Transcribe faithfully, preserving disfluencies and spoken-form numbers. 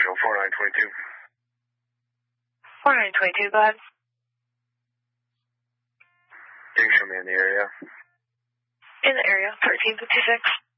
Central, four nine two two. four nine two two, go ahead. Can you show me in the area? In the area, thirteen fifty-six.